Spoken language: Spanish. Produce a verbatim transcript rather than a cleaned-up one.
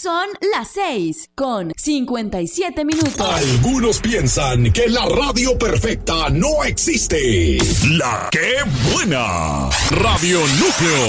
Son las seis con cincuenta y siete minutos. Algunos piensan que la radio perfecta no existe. La que buena. Radio Núcleo.